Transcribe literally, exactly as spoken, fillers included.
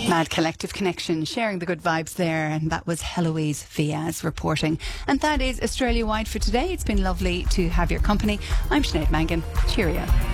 Mad Collective Connection, sharing the good vibes there, and that was Heloise Viaz reporting. And that is Australia Wide for today. It's been lovely to have your company. I'm Sinead Mangan. Cheerio.